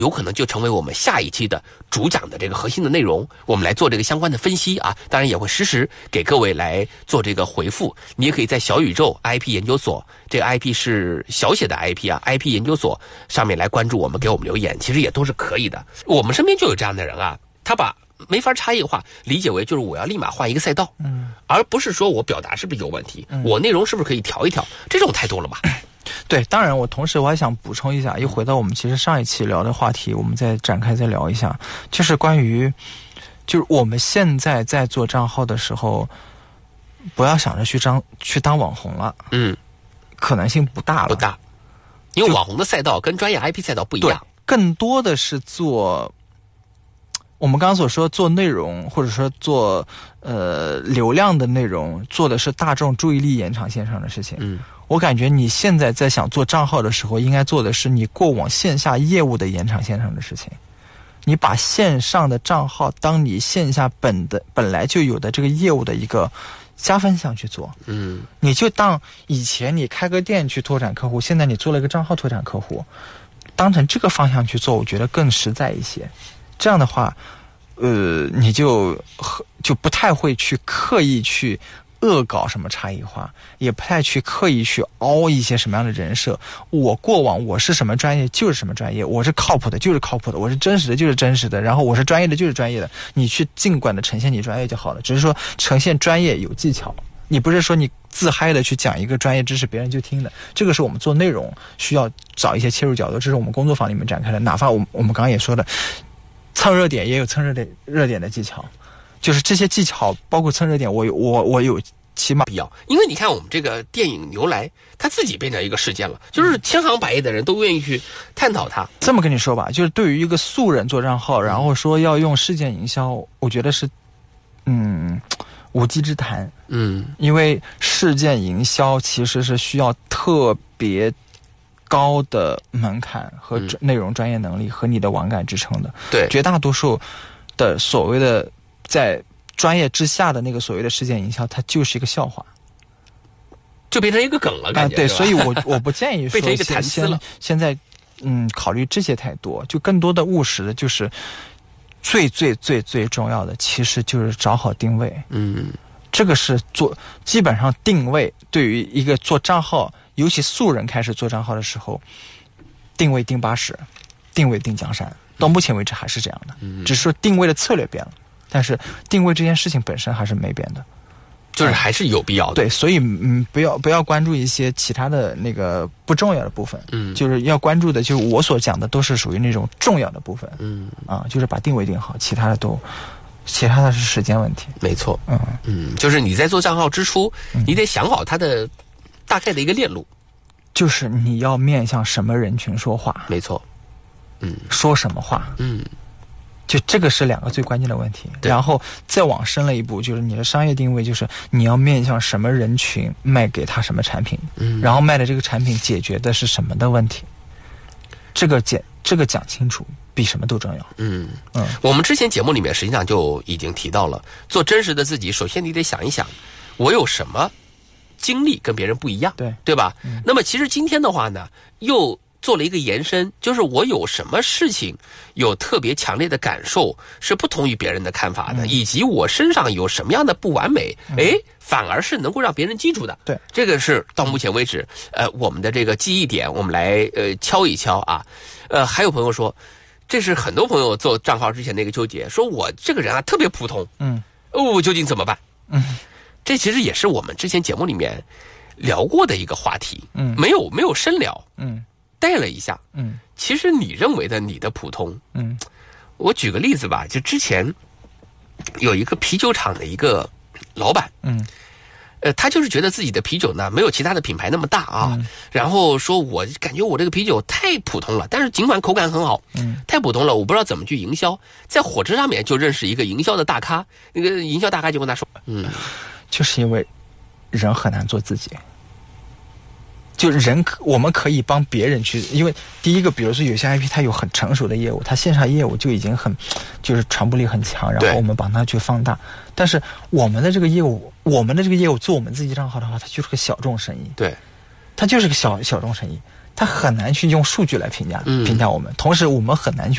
有可能就成为我们下一期的主讲的这个核心的内容，我们来做这个相关的分析啊，当然也会实时给各位来做这个回复。你也可以在小宇宙 IP 研究所，这个 IP 是小写的 IP 啊 ，IP 研究所上面来关注我们，给我们留言，其实也都是可以的。我们身边就有这样的人啊，他把没法差异化理解为就是我要立马换一个赛道，而不是说我表达是不是有问题，我内容是不是可以调一调，这种态度了吧？ 对，当然同时我还想补充一下，又回到我们其实上一期聊的话题，我们再展开再聊一下，就是关于就是我们现在在做账号的时候，不要想着去当网红了，可能性不大了， 不大，因为网红的赛道跟专业 IP 赛道不一样， 更多的是做我们刚刚所说做内容，或者说做流量的内容，做的是大众注意力延长线上的事情。我感觉你现在在想做账号的时候，应该做的是你过往线下业务的延长线上的事情。你把线上的账号当你线下本来就有的这个业务的一个加分项去做。你就当以前你开个店去拓展客户，现在你做了一个账号拓展客户，当成这个方向去做，我觉得更实在一些。这样的话，你就不太会去刻意去恶搞什么差异化，也不太去刻意去凹一些什么样的人设。我过往我是什么专业就是什么专业，我是靠谱的就是靠谱的，我是真实的就是真实的，然后我是专业的就是专业的，你去尽管的呈现你专业就好了。只是说呈现专业有技巧，你不是说你自嗨的去讲一个专业知识别人就听的。这个是我们做内容需要找一些切入角度，这是我们工作坊里面展开的。哪怕我们刚刚也说的，蹭热点也有蹭热点的技巧，就是这些技巧包括蹭热点，我有起码必要。因为你看我们这个电影牛来，它自己变成一个事件了，就是千行百业的人都愿意去探讨它。 这么跟你说吧，就是对于一个素人做账号，然后说要用事件营销，我觉得是无稽之谈。因为事件营销其实是需要特别高的门槛和内容专业能力和你的网感支撑的。 对， 绝大多数的所谓的在专业之下的那个所谓的事件营销，它就是一个笑话， 就变成一个梗了，感觉。 对，所以我不建议说变成一个谈资了。 现在考虑这些太多，就更多的务实的就是最重要的，其实就是找好定位。这个是基本上定位对于一个做账号，尤其素人开始做账号的时候，定位定巴士，定位定江山，到目前为止还是这样的。只是说定位的策略变了，但是定位这件事情本身还是没变的， 就是还是有必要的。 对，所以不要关注一些其他的那个不重要的部分。就是要关注的，就是我所讲的都是属于那种重要的部分。就是把定位定好，其他的是时间问题。 没错。就是你在做账号之初，你得想好它的大概的一个链路， 就是你要面向什么人群说话。 没错。 说什么话。就这个是两个最关键的问题。然后再往深了一步，就是你的商业定位，就是你要面向什么人群，卖给他什么产品，然后卖的这个产品解决的是什么的问题，这个讲清楚比什么都重要。 我们之前节目里面实际上就已经提到了，做真实的自己，首先你得想一想，我有什么经历跟别人不一样，对吧？那么其实今天的话呢，又做了一个延伸，就是我有什么事情有特别强烈的感受是不同于别人的看法的，以及我身上有什么样的不完美，反而是能够让别人记住的。 对， 这个是到目前为止我们的这个记忆点，我们来敲一敲啊。还有朋友说，这是很多朋友做账号之前的一个纠结，说我这个人啊特别普通，我究竟怎么办？这其实也是我们之前节目里面聊过的一个话题，没有深聊，带了一下，其实你认为的你的普通，我举个例子吧，就之前有一个啤酒厂的一个老板，他就是觉得自己的啤酒呢没有其他的品牌那么大啊，然后说我感觉我这个啤酒太普通了，但是尽管口感很好，太普通了，我不知道怎么去营销。在火车上面就认识一个营销的大咖，那个营销大咖就跟他说， 就是因为人很难做自己。就我们可以帮别人去，因为第一个，比如说有些 IP 它有很成熟的业务，它线上业务就已经就是传播力很强，然后我们帮它去放大。但是我们的这个业务做我们自己账号的话，它就是个小众生意。 对， 它就是个小众生意，它很难去用数据来评价我们，同时我们很难去